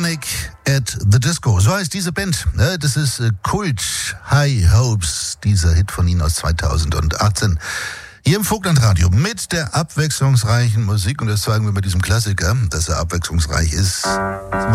Panic at the Disco. So heißt diese Band. Das ist Kult High Hopes, dieser Hit von ihnen aus 2018. Hier im Vogtlandradio mit der abwechslungsreichen Musik. Und das zeigen wir bei diesem Klassiker, dass er abwechslungsreich ist.